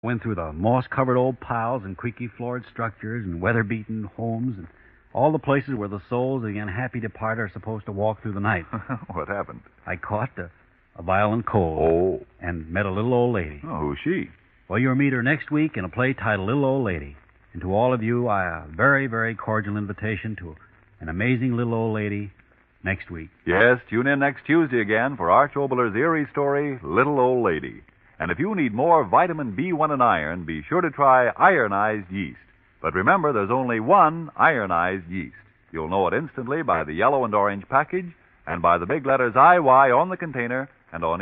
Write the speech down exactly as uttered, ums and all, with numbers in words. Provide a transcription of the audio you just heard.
Went through the moss-covered old piles and creaky-floored structures and weather-beaten homes and all the places where the souls of the unhappy departed are supposed to walk through the night. What happened? I caught a, a violent cold. Oh. And met a little old lady. Oh, who's she? Well, you'll meet her next week in a play titled Little Old Lady. And to all of you, I, a very, very cordial invitation to an amazing little old lady next week. Yes, tune in next Tuesday again for Arch Oboler's eerie story, Little Old Lady. And if you need more vitamin B one and iron, be sure to try ironized yeast. But remember, there's only one ironized yeast. You'll know it instantly by the yellow and orange package and by the big letters I Y on the container and on